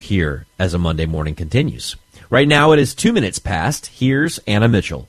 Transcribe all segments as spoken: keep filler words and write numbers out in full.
here as a Monday morning continues. Right now it is two minutes past. Here's Anna Mitchell.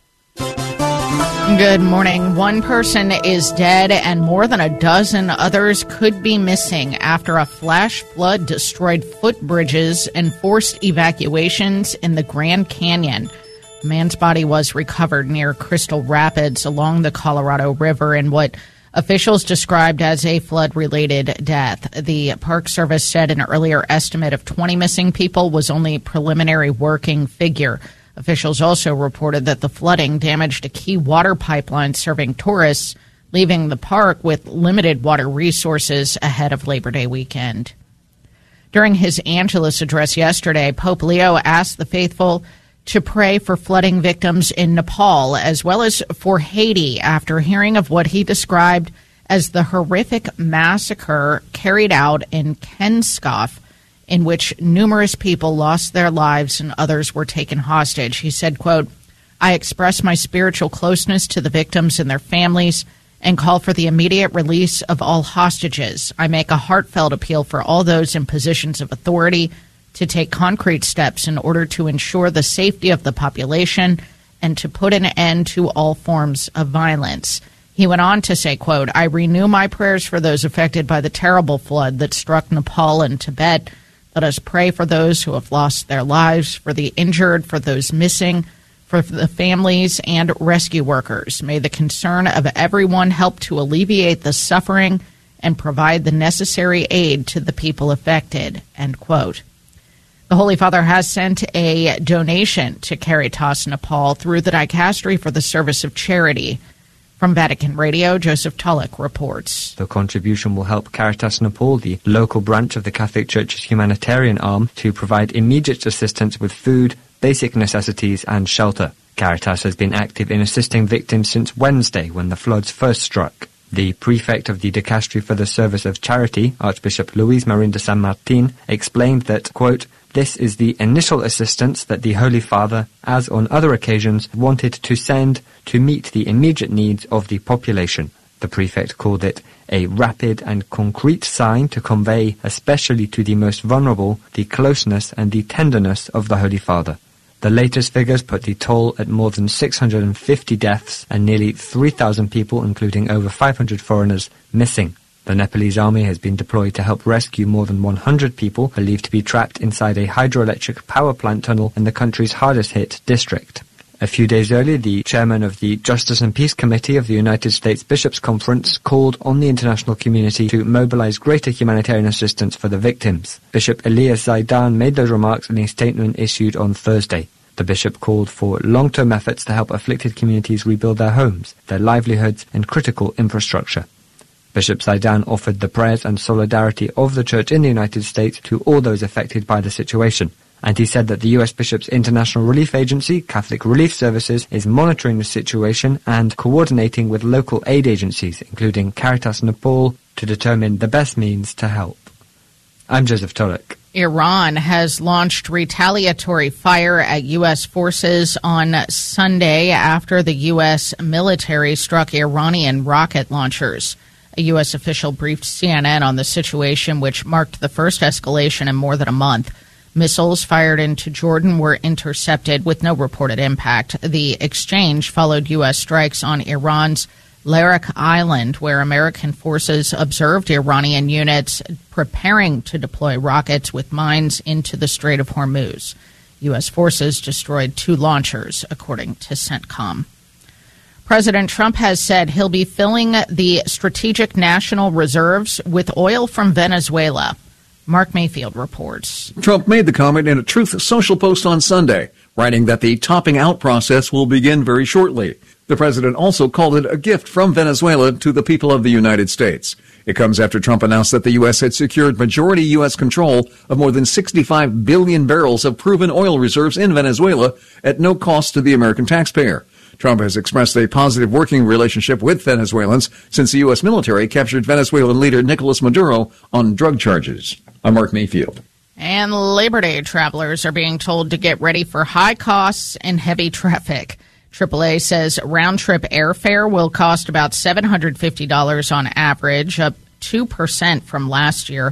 Good morning. One person is dead and more than a dozen others could be missing after a flash flood destroyed footbridges and forced evacuations in the Grand Canyon. A man's body was recovered near Crystal Rapids along the Colorado River in what officials described as a flood-related death. The Park Service said an earlier estimate of twenty missing people was only a preliminary working figure. Officials also reported that the flooding damaged a key water pipeline serving tourists, leaving the park with limited water resources ahead of Labor Day weekend. During his Angelus address yesterday, Pope Leo asked the faithful to pray for flooding victims in Nepal as well as for Haiti after hearing of what he described as the horrific massacre carried out in Kenskoff, in which numerous people lost their lives and others were taken hostage. He said, quote, "I express my spiritual closeness to the victims and their families and call for the immediate release of all hostages. I make a heartfelt appeal for all those in positions of authority to take concrete steps in order to ensure the safety of the population and to put an end to all forms of violence." He went on to say, quote, "I renew my prayers for those affected by the terrible flood that struck Nepal and Tibet. Let us pray for those who have lost their lives, for the injured, for those missing, for the families and rescue workers. May the concern of everyone help to alleviate the suffering and provide the necessary aid to the people affected," end quote. The Holy Father has sent a donation to Caritas Nepal through the Dicastery for the Service of Charity. From Vatican Radio, Joseph Tulloch reports. The contribution will help Caritas Nepal, the local branch of the Catholic Church's humanitarian arm, to provide immediate assistance with food, basic necessities and shelter. Caritas has been active in assisting victims since Wednesday when the floods first struck. The prefect of the Dicastery for the Service of Charity, Archbishop Luis Marin de San Martin, explained that, quote, "This is the initial assistance that the Holy Father, as on other occasions, wanted to send to meet the immediate needs of the population." The prefect called it a rapid and concrete sign to convey, especially to the most vulnerable, the closeness and the tenderness of the Holy Father. The latest figures put the toll at more than six hundred fifty deaths and nearly three thousand people, including over five hundred foreigners, missing. The Nepalese army has been deployed to help rescue more than one hundred people believed to be trapped inside a hydroelectric power plant tunnel in the country's hardest-hit district. A few days earlier, the chairman of the Justice and Peace Committee of the United States Bishops' Conference called on the international community to mobilize greater humanitarian assistance for the victims. Bishop Elias Zaidan made those remarks in a statement issued on Thursday. The bishop called for long-term efforts to help afflicted communities rebuild their homes, their livelihoods, and critical infrastructure. Bishop Zaidan offered the prayers and solidarity of the Church in the United States to all those affected by the situation. And he said that the U S Bishops' International Relief Agency, Catholic Relief Services, is monitoring the situation and coordinating with local aid agencies, including Caritas Nepal, to determine the best means to help. I'm Joseph Tulloch. Iran has launched retaliatory fire at U S forces on Sunday after the U S military struck Iranian rocket launchers. A U S official briefed C N N on the situation, which marked the first escalation in more than a month. Missiles fired into Jordan were intercepted with no reported impact. The exchange followed U S strikes on Iran's Larak Island, where American forces observed Iranian units preparing to deploy rockets with mines into the Strait of Hormuz. U S forces destroyed two launchers, according to CENTCOM. President Trump has said he'll be filling the strategic national reserves with oil from Venezuela. Mark Mayfield reports. Trump made the comment in a Truth Social post on Sunday, writing that the topping out process will begin very shortly. The president also called it a gift from Venezuela to the people of the United States. It comes after Trump announced that the U S had secured majority U S control of more than sixty-five billion barrels of proven oil reserves in Venezuela at no cost to the American taxpayer. Trump has expressed a positive working relationship with Venezuelans since the U S military captured Venezuelan leader Nicolas Maduro on drug charges. I'm Mark Mayfield. And Labor Day travelers are being told to get ready for high costs and heavy traffic. triple A says round-trip airfare will cost about seven hundred fifty dollars on average, up two percent from last year.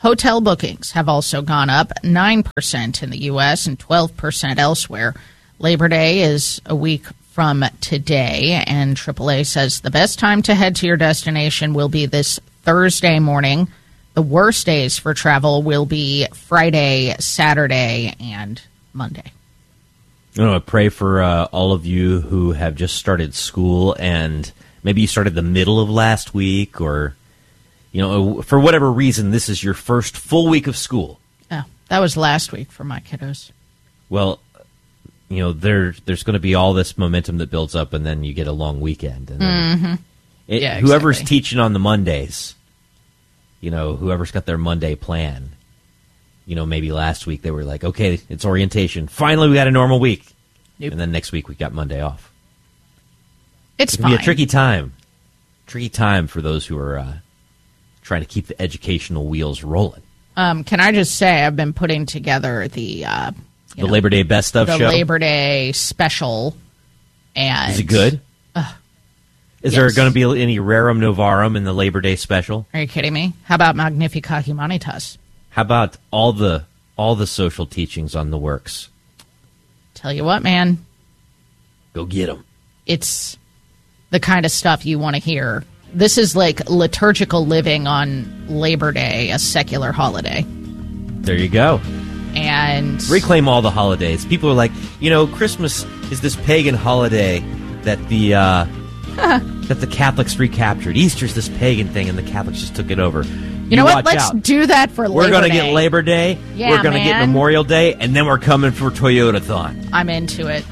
Hotel bookings have also gone up nine percent in the U S and twelve percent elsewhere. Labor Day is a week from today, and triple A says the best time to head to your destination will be this Thursday morning. The worst days for travel will be Friday, Saturday, and Monday. I want to pray for uh, all of you who have just started school, and maybe you started the middle of last week, or, you know, for whatever reason, this is your first full week of school. Oh, that was last week for my kiddos. Well, you know, there there's going to be all this momentum that builds up, and then you get a long weekend. And then Mm-hmm. it, Yeah, whoever's exactly. teaching on the Mondays, you know, whoever's got their Monday plan, you know, maybe last week they were like, okay, it's orientation. Finally, we got a normal week. Nope. And then next week we got Monday off. It's It can be fine. a tricky time. Tricky time for those who are uh, trying to keep the educational wheels rolling. Um, can I just say I've been putting together the uh, you The know, Labor Day Best Stuff the show. Labor Day special, and Is it good? Is yes. there going to be any Rerum Novarum in the Labor Day special? Are you kidding me? How about Magnificat Humanitas? How about all the all the social teachings on the works? Tell you what, man, Go get them. it's the kind of stuff you want to hear. This is like liturgical living on Labor Day, a secular holiday. There you go. And Reclaim all the holidays. People are like, you know, Christmas is this pagan holiday that the uh, that the Catholics recaptured. Easter's this pagan thing, and the Catholics just took it over. you know what? watch Let's out. do that for We're Labor gonna Day. get Labor Day. Yeah, We're going to get man. Memorial Day, and then we're coming for Toyotathon. I'm into it.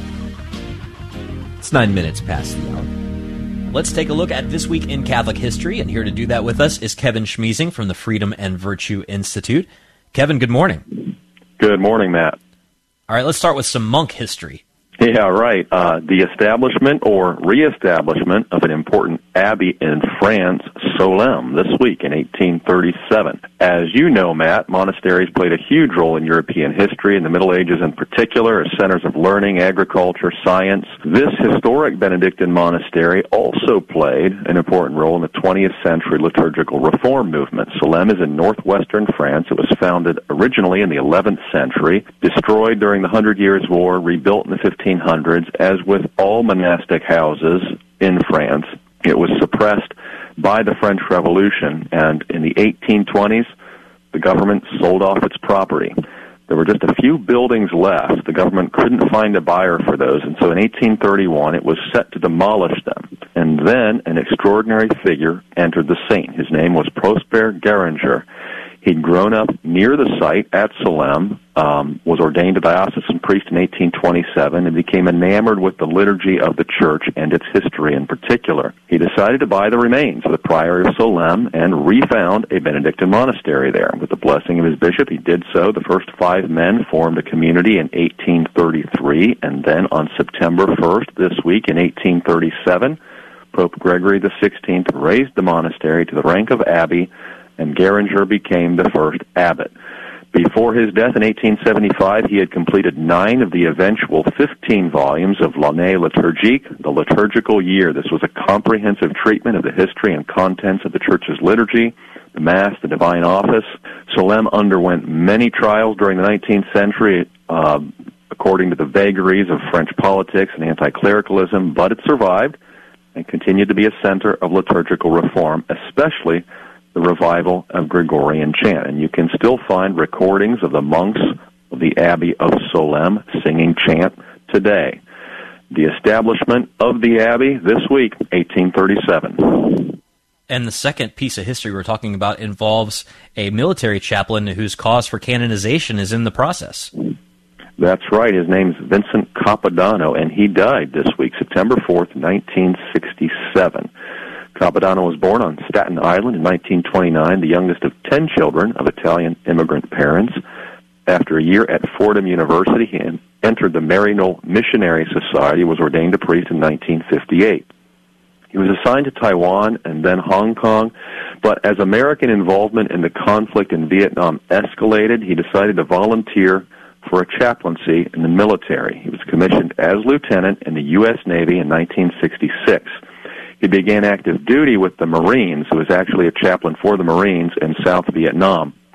It's nine minutes past the hour. Let's take a look at This Week in Catholic History, and here to do that with us is Kevin Schmeezing from the Freedom and Virtue Institute. Kevin, good morning. Good morning, Matt. All right, let's start with some monk history. Yeah, right. Uh, the establishment or reestablishment of an important abbey in France, Solesmes, this week in eighteen thirty-seven. As you know, Matt, monasteries played a huge role in European history, in the Middle Ages in particular, as centers of learning, agriculture, science. This historic Benedictine monastery also played an important role in the twentieth century liturgical reform movement. Solesmes is in northwestern France. It was founded originally in the eleventh century, destroyed during the Hundred Years' War, rebuilt in the fifteen hundreds. As with all monastic houses in France, it was suppressed by the French Revolution, and in the eighteen twenties, the government sold off its property. There were just a few buildings left. The government couldn't find a buyer for those, and so in eighteen thirty-one, it was set to demolish them. And then an extraordinary figure entered the scene. His name was Prosper Geringer. He'd grown up near the site at Solesmes, um, was ordained a diocesan priest in eighteen twenty-seven, and became enamored with the liturgy of the Church and its history in particular. He decided to buy the remains of the Priory of Solesmes and refound a Benedictine monastery there. With the blessing of his bishop, he did so. The first five men formed a community in eighteen thirty-three, and then on September first this week in eighteen thirty-seven, Pope Gregory the sixteenth raised the monastery to the rank of abbey, and Geringer became the first abbot. Before his death in eighteen seventy-five, he had completed nine of the eventual fifteen volumes of L'Année liturgique, the liturgical year. This was a comprehensive treatment of the history and contents of the Church's liturgy, the Mass, the Divine Office. Solesmes underwent many trials during the nineteenth century, uh, according to the vagaries of French politics and anti-clericalism, but it survived and continued to be a center of liturgical reform, especially the revival of Gregorian chant. And you can still find recordings of the monks of the Abbey of Solesmes singing chant today. The establishment of the Abbey this week, eighteen thirty-seven. And the second piece of history we're talking about involves a military chaplain whose cause for canonization is in the process. That's right. His name's Vincent Capodanno, and he died this week, September fourth, nineteen sixty-seven. Capodanno was born on Staten Island in nineteen twenty-nine, the youngest of ten children of Italian immigrant parents. After a year at Fordham University, he entered the Maryknoll Missionary Society, was ordained a priest in nineteen fifty-eight. He was assigned to Taiwan and then Hong Kong, but as American involvement in the conflict in Vietnam escalated, he decided to volunteer for a chaplaincy in the military. He was commissioned as lieutenant in the U S Navy in nineteen sixty-six. He began active duty with the Marines, who was actually a chaplain for the Marines in South Vietnam.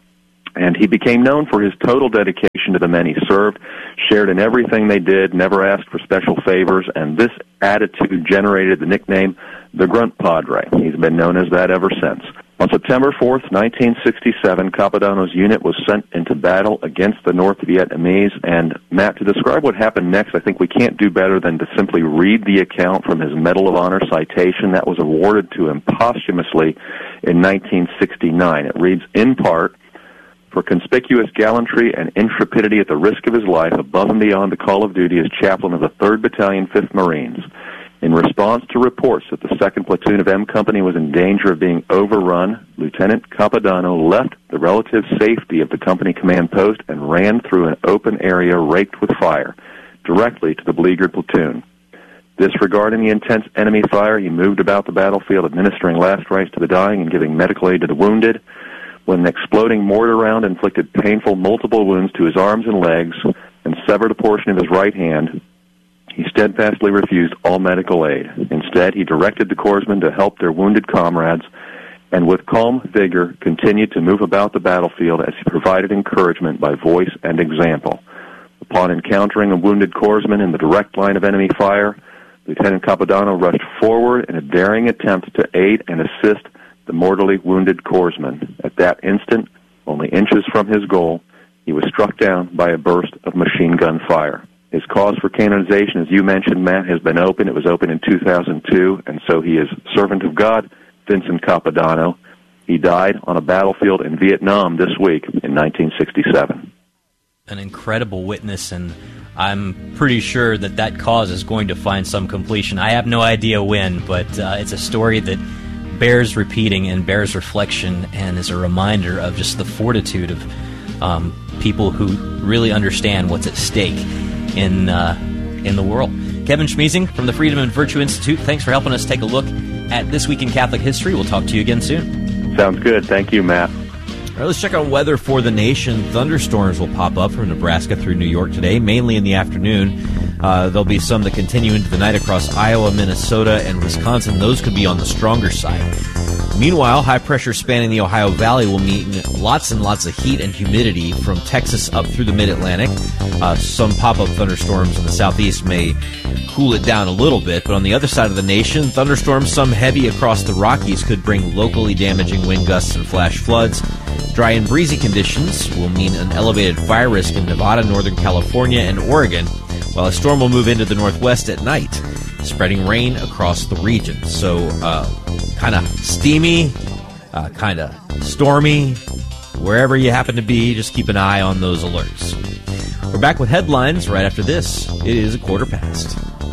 And he became known for his total dedication to the men he served, shared in everything they did, never asked for special favors, and this attitude generated the nickname the Grunt Padre. He's been known as that ever since. On September fourth, nineteen sixty-seven, Capodanno's unit was sent into battle against the North Vietnamese, and Matt, to describe what happened next, I think we can't do better than to simply read the account from his Medal of Honor citation that was awarded to him posthumously in nineteen sixty-nine. It reads, in part, for conspicuous gallantry and intrepidity at the risk of his life above and beyond the call of duty as chaplain of the third Battalion, fifth Marines. In response to reports that the second Platoon of M Company was in danger of being overrun, Lieutenant Capodanno left the relative safety of the company command post and ran through an open area raked with fire, directly to the beleaguered platoon. Disregarding the intense enemy fire, he moved about the battlefield, administering last rites to the dying and giving medical aid to the wounded. When an exploding mortar round inflicted painful multiple wounds to his arms and legs and severed a portion of his right hand, he steadfastly refused all medical aid. Instead, he directed the corpsmen to help their wounded comrades, and with calm vigor continued to move about the battlefield as he provided encouragement by voice and example. Upon encountering a wounded corpsman in the direct line of enemy fire, Lieutenant Capodanno rushed forward in a daring attempt to aid and assist the mortally wounded corpsman. At that instant, only inches from his goal, he was struck down by a burst of machine gun fire. His cause for canonization, as you mentioned, Matt, has been open. It was open in two thousand two, and so he is Servant of God, Vincent Capodanno. He died on a battlefield in Vietnam this week in nineteen sixty-seven. An incredible witness, and I'm pretty sure that that cause is going to find some completion. I have no idea when, but uh, it's a story that bears repeating and bears reflection and is a reminder of just the fortitude of um, people who really understand what's at stake in uh, in the world. Kevin Schmiesing from the Freedom and Virtue Institute, thanks for helping us take a look at This Week in Catholic History. We'll talk to you again soon. Sounds good. Thank you, Matt. All right, let's check on weather for the nation. Thunderstorms will pop up from Nebraska through New York today, mainly in the afternoon. Uh, there'll be some that continue into the night across Iowa, Minnesota, and Wisconsin. Those could be on the stronger side. Meanwhile, high pressure spanning the Ohio Valley will mean lots and lots of heat and humidity from Texas up through the mid-Atlantic. Uh, some pop-up thunderstorms in the southeast may cool it down a little bit, but on the other side of the nation, thunderstorms, some heavy across the Rockies, could bring locally damaging wind gusts and flash floods. Dry and breezy conditions will mean an elevated fire risk in Nevada, Northern California, and Oregon, while a storm will move into the northwest at night, spreading rain across the region. So, uh, kind of steamy, uh, kind of stormy. Wherever you happen to be, just keep an eye on those alerts. We're back with headlines right after this. It is a quarter past.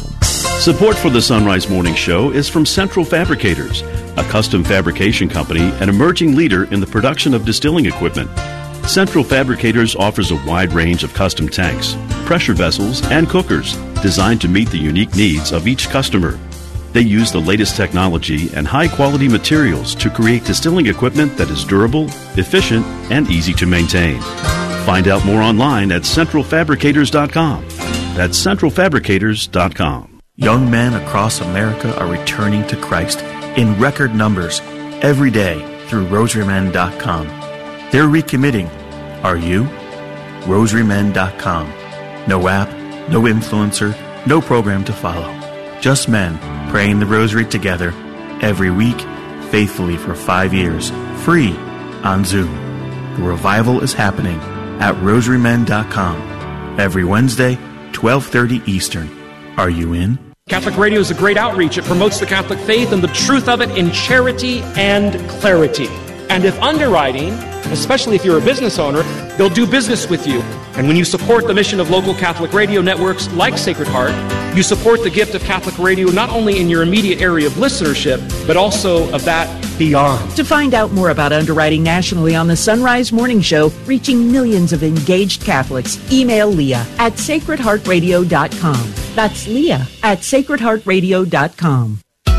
Support for the Sunrise Morning Show is from Central Fabricators, a custom fabrication company and emerging leader in the production of distilling equipment. Central Fabricators offers a wide range of custom tanks, pressure vessels, and cookers designed to meet the unique needs of each customer. They use the latest technology and high-quality materials to create distilling equipment that is durable, efficient, and easy to maintain. Find out more online at central fabricators dot com. That's central fabricators dot com. Young men across America are returning to Christ in record numbers every day through rosary men dot com. They're recommitting. Are you? rosary men dot com. No app, no influencer, no program to follow. Just men praying the rosary together every week, faithfully for five years, free on Zoom. The revival is happening at rosary men dot com every Wednesday, twelve thirty Eastern. Are you in? Catholic Radio is a great outreach. It promotes the Catholic faith and the truth of it in charity and clarity. And if underwriting, especially if you're a business owner, they'll do business with you. And when you support the mission of local Catholic radio networks like Sacred Heart, you support the gift of Catholic radio not only in your immediate area of listenership, but also of that beyond. To find out more about underwriting nationally on the Sunrise Morning Show, reaching millions of engaged Catholics, email Leah at sacred heart radio dot com. That's Leah at sacred heart radio dot com.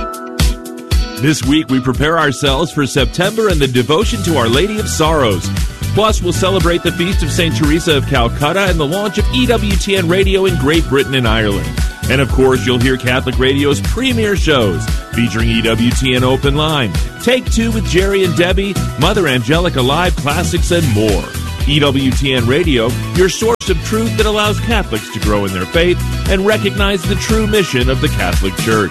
This week, we prepare ourselves for September and the devotion to Our Lady of Sorrows. Plus, we'll celebrate the Feast of Saint Teresa of Calcutta and the launch of E W T N Radio in Great Britain and Ireland. And, of course, you'll hear Catholic Radio's premier shows featuring E W T N Open Line, Take Two with Jerry and Debbie, Mother Angelica Live Classics, and more. E W T N Radio, your source of truth that allows Catholics to grow in their faith and recognize the true mission of the Catholic Church.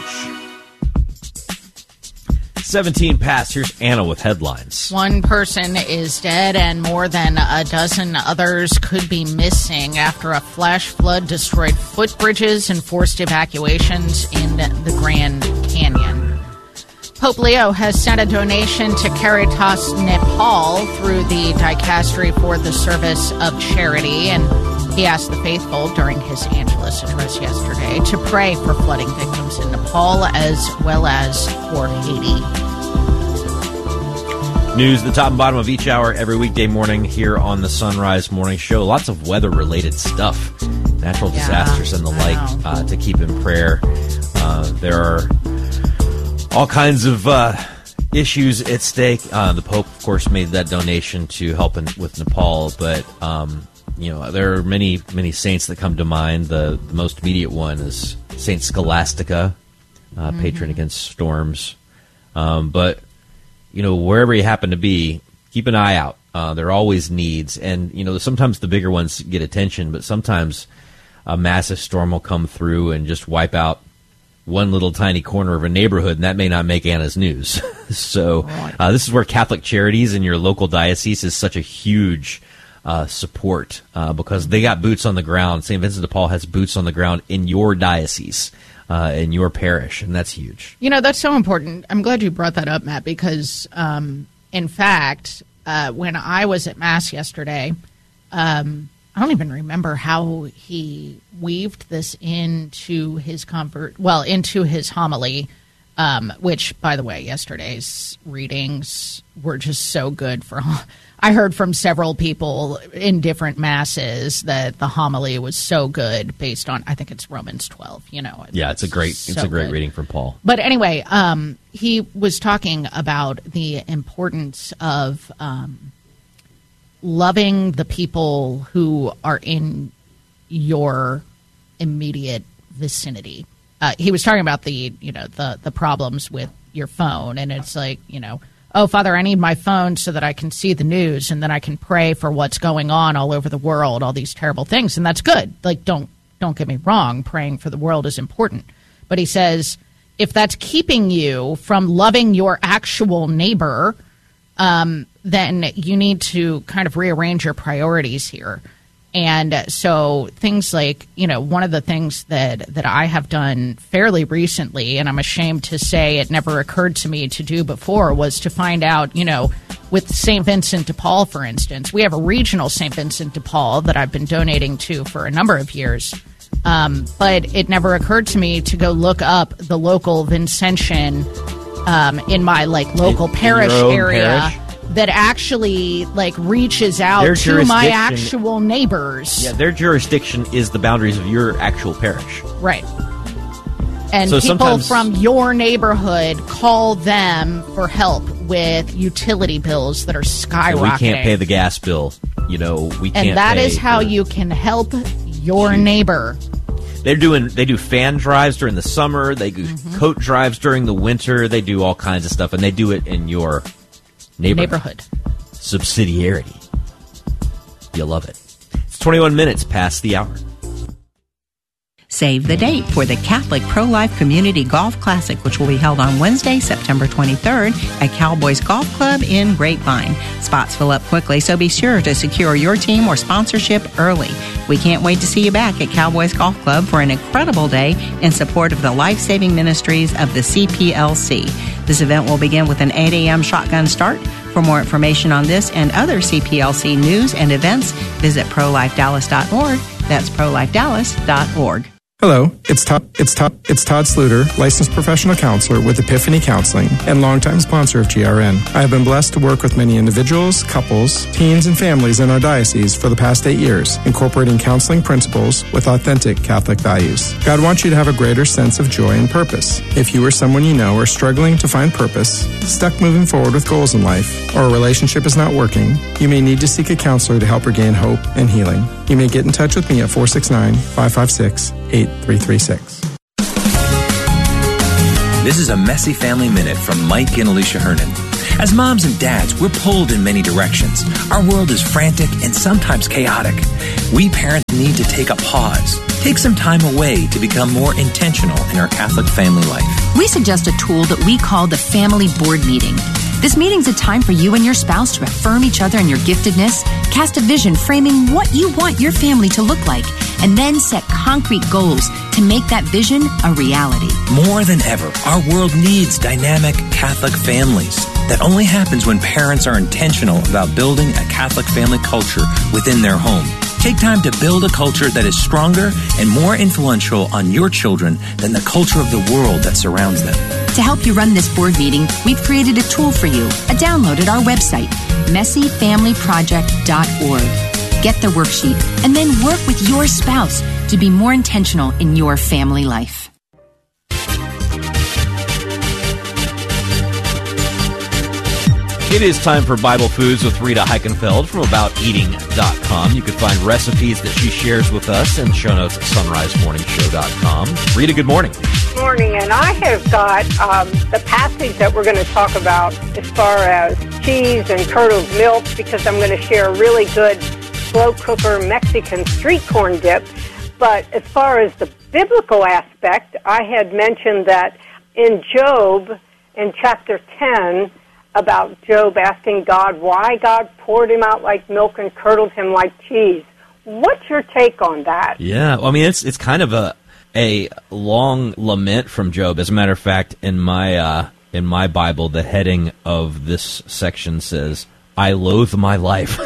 seventeen past. Here's Anna with headlines. One person is dead and more than a dozen others could be missing after a flash flood destroyed footbridges and forced evacuations in the Grand Canyon. Pope Leo has sent a donation to Caritas Nepal through the Dicastery for the Service of Charity, and he asked the faithful during his Angelus address yesterday to pray for flooding victims in Nepal as well as for Haiti. News, the top and bottom of each hour every weekday morning here on the Sunrise Morning Show. Lots of weather-related stuff, natural Yeah, disasters and the like uh, to keep in prayer. Uh, there are all kinds of uh, issues at stake. Uh, the Pope, of course, made that donation to help in, with Nepal, but um, you know there are many, many saints that come to mind. The, the most immediate one is Saint Scholastica, uh, mm-hmm. patron against storms. Um, but you know, wherever you happen to be, keep an eye out. Uh, there are always needs, and you know sometimes the bigger ones get attention, but sometimes a massive storm will come through and just wipe out one little tiny corner of a neighborhood, and that may not make Anna's news. So uh, this is where Catholic Charities in your local diocese is such a huge uh, support uh, because they got boots on the ground. Saint Vincent de Paul has boots on the ground in your diocese, uh, in your parish, and that's huge. You know, that's so important. I'm glad you brought that up, Matt, because, um, in fact, uh, when I was at Mass yesterday, um, I don't even remember how he weaved this into his convert, well, into his homily, um, which, by the way, yesterday's readings were just so good. For I heard from several people in different masses that the homily was so good based on, I think it's Romans twelve. You know, yeah, it's a great, so it's a great good. reading from Paul. But anyway, um, he was talking about the importance of Um, loving the people who are in your immediate vicinity. Uh, he was talking about the, you know, the, the problems with your phone, and it's like, you know, oh, Father, I need my phone so that I can see the news, and then I can pray for what's going on all over the world, all these terrible things, and that's good. Like, don't don't get me wrong, praying for the world is important. But he says, if that's keeping you from loving your actual neighbor, um, then you need to kind of rearrange your priorities here. And so things like, you know, one of the things that, that I have done fairly recently, and I'm ashamed to say it never occurred to me to do before, was to find out, you know, with Saint Vincent de Paul, for instance, we have a regional Saint Vincent de Paul that I've been donating to for a number of years. Um, but it never occurred to me to go look up the local Vincentian um, in my, like, local in, parish in area. Parish? That actually, like, reaches out Their to my actual neighbors. Yeah, their jurisdiction is the boundaries of your actual parish. Right. And so people from your neighborhood call them for help with utility bills that are skyrocketing. We can't pay the gas bill. You know, we can't. And that pay is how for, you can help your Shoot. neighbor. They're doing. They do fan drives during the summer. They do mm-hmm. coat drives during the winter. They do all kinds of stuff, and they do it in your neighborhood. neighborhood. Subsidiarity. You'll love it. It's twenty-one minutes past the hour. Save the date for the Catholic Pro-Life Community Golf Classic, which will be held on Wednesday, September twenty-third at Cowboys Golf Club in Grapevine. Spots fill up quickly, so be sure to secure your team or sponsorship early. We can't wait to see you back at Cowboys Golf Club for an incredible day in support of the life-saving ministries of the C P L C. This event will begin with an eight a.m. shotgun start. For more information on this and other C P L C news and events, visit pro life dallas dot org. That's pro life dallas dot org. Hello, it's Todd, it's Todd, it's Todd Sluter, licensed professional counselor with Epiphany Counseling and longtime sponsor of G R N. I have been blessed to work with many individuals, couples, teens, and families in our diocese for the past eight years, incorporating counseling principles with authentic Catholic values. God wants you to have a greater sense of joy and purpose. If you or someone you know are struggling to find purpose, stuck moving forward with goals in life, or a relationship is not working, you may need to seek a counselor to help regain hope and healing. You may get in touch with me at four six nine, five five six, eight three three six. This is a Messy Family Minute from Mike and Alicia Hernan. As moms and dads, we're pulled in many directions. Our world is frantic and sometimes chaotic. We parents need to take a pause, take some time away to become more intentional in our Catholic family life. We suggest a tool that we call the Family Board Meeting. This meeting's a time for you and your spouse to affirm each other in your giftedness, cast a vision framing what you want your family to look like, and then set concrete goals to make that vision a reality. More than ever, our world needs dynamic Catholic families. That only happens when parents are intentional about building a Catholic family culture within their home. Take time to build a culture that is stronger and more influential on your children than the culture of the world that surrounds them. To help you run this board meeting, we've created a tool for you, a download at our website, messy family project dot org. Get the worksheet and then work with your spouse to be more intentional in your family life. It is time for Bible Foods with Rita Heichenfeld from about eating dot com. You can find recipes that she shares with us in show notes at sunrise morning show dot com. Rita, good morning. Good morning, and I have got um, the passage that we're going to talk about as far as cheese and curdled milk, because I'm going to share a really good slow cooker Mexican street corn dip. But as far as the biblical aspect, I had mentioned that in Job, in chapter ten, about Job asking God why God poured him out like milk and curdled him like cheese. What's your take on that? Yeah, well, I mean, it's it's kind of a a long lament from Job. As a matter of fact, in my uh, in my Bible, the heading of this section says, "I loathe my life."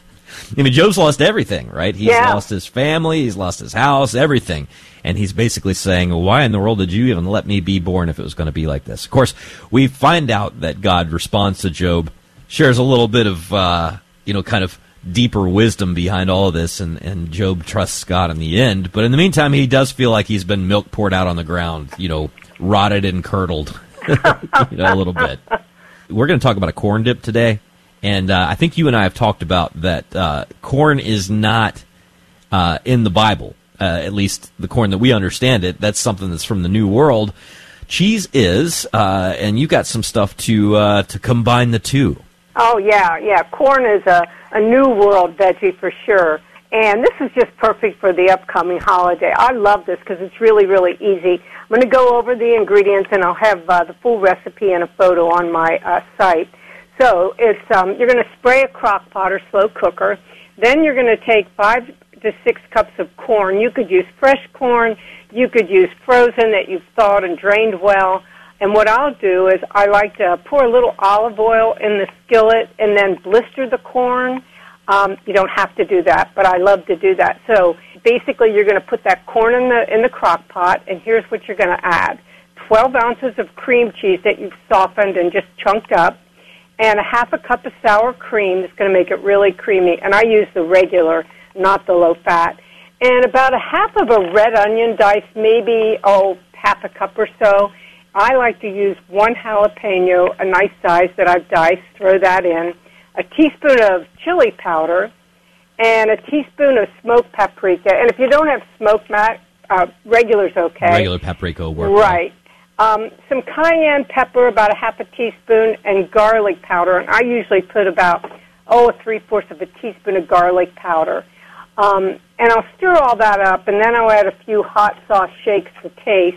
I mean, Job's lost everything, right? He's yeah. lost his family, he's lost his house, everything. And he's basically saying, why in the world did you even let me be born if it was going to be like this? Of course, we find out that God responds to Job, shares a little bit of, uh, you know, kind of deeper wisdom behind all of this, and, and Job trusts God in the end. But in the meantime, he does feel like he's been milk poured out on the ground, you know, rotted and curdled, you know, a little bit. We're going to talk about a corn dip today. And uh, I think you and I have talked about that uh, corn is not uh, in the Bible, uh, at least the corn that we understand it. That's something that's from the New World. Cheese is, uh, and you got some stuff to uh, to combine the two. Oh, yeah, yeah. Corn is a, a New World veggie for sure. And this is just perfect for the upcoming holiday. I love this because it's really, really easy. I'm going to go over the ingredients, and I'll have uh, the full recipe and a photo on my uh, site. So it's um, you're going to spray a crock pot or slow cooker. Then you're going to take five to six cups of corn. You could use fresh corn. You could use frozen that you've thawed and drained well. And what I'll do is I like to pour a little olive oil in the skillet and then blister the corn. Um, you don't have to do that, but I love to do that. So basically you're going to put that corn in the in the crock pot, and here's what you're going to add. twelve ounces of cream cheese that you've softened and just chunked up, and a half a cup of sour cream that's going to make it really creamy. And I use the regular, not the low-fat. And about a half of a red onion diced, maybe, oh, half a cup or so. I like to use one jalapeno, a nice size that I've diced, throw that in, a teaspoon of chili powder, and a teaspoon of smoked paprika. And if you don't have smoked, Matt, uh, regular's okay. Regular paprika will work. Right. Um, some cayenne pepper, about a half a teaspoon, and garlic powder. And I usually put about, oh, three-fourths of a teaspoon of garlic powder. Um, and I'll stir all that up, and then I'll add a few hot sauce shakes to taste.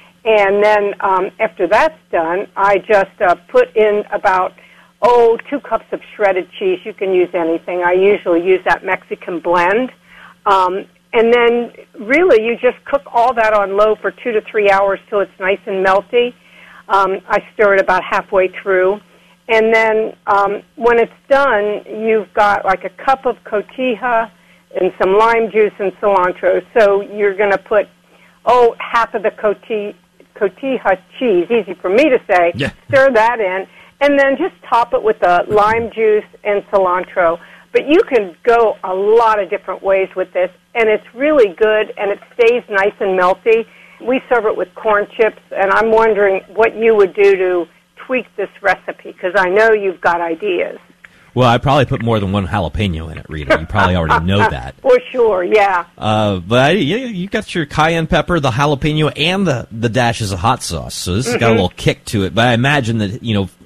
And then um, after that's done, I just uh, put in about, oh, two cups of shredded cheese. You can use anything. I usually use that Mexican blend. Um, and then really you just cook all that on low for two to three hours till it's nice and melty. Um, I stir it about halfway through. And then um, when it's done, you've got like a cup of cotija and some lime juice and cilantro. So you're going to put, oh, half of the cotija, cotija cheese, easy for me to say, yeah. Stir that in, and then just top it with the lime juice and cilantro. But you can go a lot of different ways with this, and it's really good, and it stays nice and melty. We serve it with corn chips, and I'm wondering what you would do to tweak this recipe, because I know you've got ideas. Well, I probably put more than one jalapeno in it, Rita. You probably already know that. For sure, yeah. Uh, but I, yeah, you got your cayenne pepper, the jalapeno, and the, the dashes of hot sauce. So this mm-hmm. has got a little kick to it. But I imagine that, you know,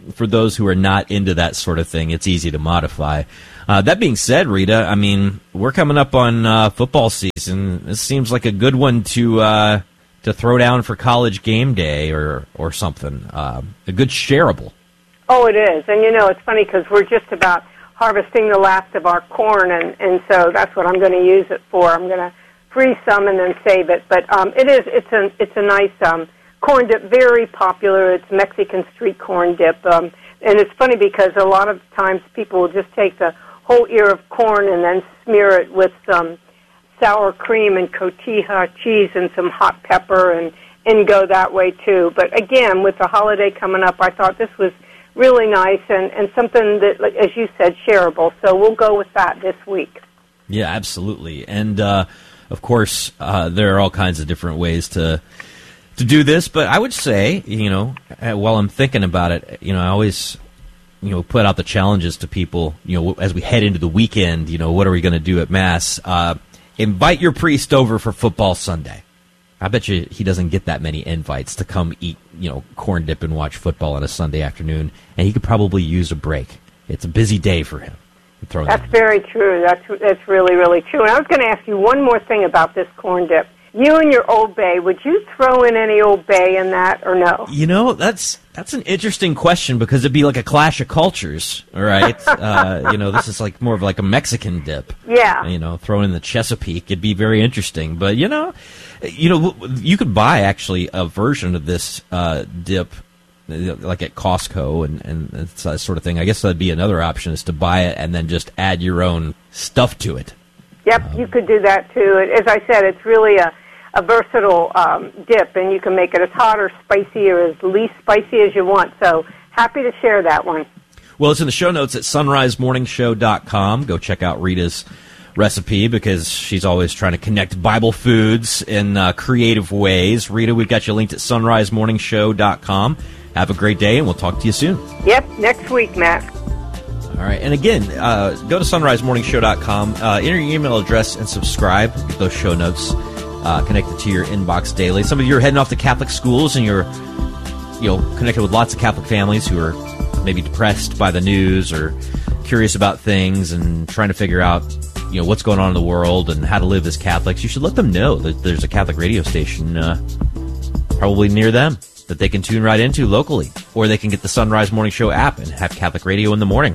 for those who are not into that sort of thing, it's easy to modify. Uh, that being said, Rita, I mean, we're coming up on uh, football season. This seems like a good one to uh, to throw down for college game day or, or something. Uh, a good shareable. Oh, it is. And, you know, it's funny because we're just about harvesting the last of our corn, and, and so that's what I'm going to use it for. I'm going to freeze some and then save it. But um, it is, it's a, it's a nice um, corn dip, very popular. It's Mexican street corn dip. Um, and it's funny because a lot of times people will just take the whole ear of corn and then smear it with some sour cream and cotija cheese and some hot pepper and, and go that way too. But again, with the holiday coming up, I thought this was really nice and, and something that, like, as you said, shareable. So we'll go with that this week. Yeah, absolutely. And, uh, of course, uh, there are all kinds of different ways to to do this. But I would say, you know, while I'm thinking about it, you know, I always, you know, put out the challenges to people, you know, as we head into the weekend, you know, what are we going to do at Mass? Uh, invite your priest over for football Sunday. I bet you he doesn't get that many invites to come eat, you know, corn dip and watch football on a Sunday afternoon, and he could probably use a break. It's a busy day for him. That's very true. That's that's really, really true. And I was going to ask you one more thing about this corn dip. You and your Old Bay, would you throw in any Old Bay in that or no? You know, that's that's an interesting question because it'd be like a clash of cultures, all right? uh, you know, this is like more of like a Mexican dip. Yeah. You know, throw in the Chesapeake, it'd be very interesting. But, you know, you know, you could buy actually a version of this uh, dip like at Costco and, and that sort of thing. I guess that'd be another option is to buy it and then just add your own stuff to it. Yep, um, you could do that too. As I said, it's really a, a versatile um, dip, and you can make it as hot or spicy or as least spicy as you want. So happy to share that one. Well, it's in the show notes at sunrise morning show dot com. Go check out Rita's recipe because she's always trying to connect Bible foods in uh, creative ways. Rita, we've got you linked at sunrise morning show dot com. Have a great day, and we'll talk to you soon. Yep, next week, Matt. All right, and again, uh, go to sunrise morning show dot com, uh, enter your email address, and subscribe. Get those show notes uh, connected to your inbox daily. Some of you are heading off to Catholic schools, and you're, you know, connected with lots of Catholic families who are maybe depressed by the news or curious about things and trying to figure out, you know, what's going on in the world and how to live as Catholics. You should let them know that there's a Catholic radio station uh, probably near them that they can tune right into locally, or they can get the Sunrise Morning Show app and have Catholic radio in the morning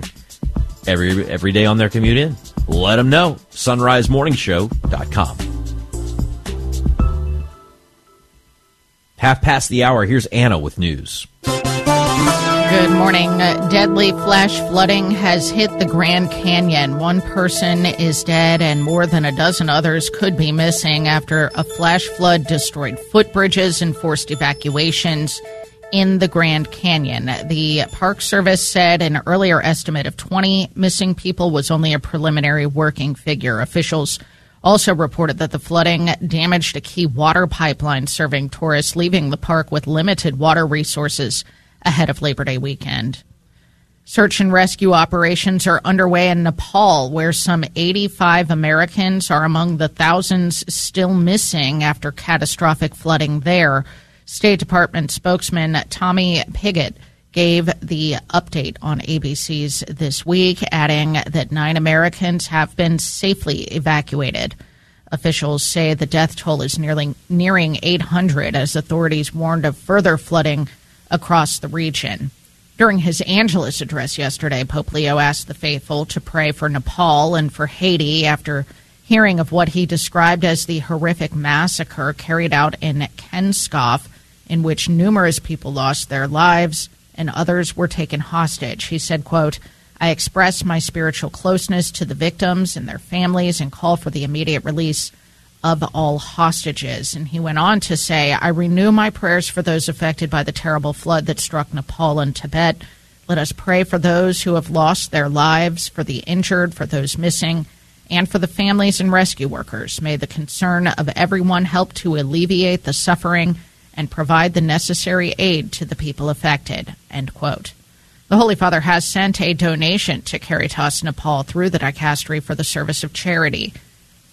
every every day on their commute in. Let them know. sunrise morning show dot com. Half past the hour, here's Anna with news. Good morning. Uh, deadly flash flooding has hit the Grand Canyon. One person is dead and more than a dozen others could be missing after a flash flood destroyed footbridges and forced evacuations in the Grand Canyon. The Park Service said an earlier estimate of twenty missing people was only a preliminary working figure. Officials also reported that the flooding damaged a key water pipeline serving tourists, leaving the park with limited water resources ahead of Labor Day weekend. Search and rescue operations are underway in Nepal, where some eighty-five Americans are among the thousands still missing after catastrophic flooding there. State Department spokesman Tommy Pigott gave the update on A B C's This Week, adding that nine Americans have been safely evacuated. Officials say the death toll is nearly nearing eight hundred as authorities warned of further flooding across the region. During his Angelus address yesterday, Pope Leo asked the faithful to pray for Nepal and for Haiti after hearing of what he described as the horrific massacre carried out in Kenskoff, in which numerous people lost their lives and others were taken hostage. He said, quote, "I express my spiritual closeness to the victims and their families and call for the immediate release of all hostages." And he went on to say, "I renew my prayers for those affected by the terrible flood that struck Nepal and Tibet. Let us pray for those who have lost their lives, for the injured, for those missing, and for the families and rescue workers. May the concern of everyone help to alleviate the suffering and provide the necessary aid to the people affected." End quote. The Holy Father has sent a donation to Caritas Nepal through the dicastery for the service of charity.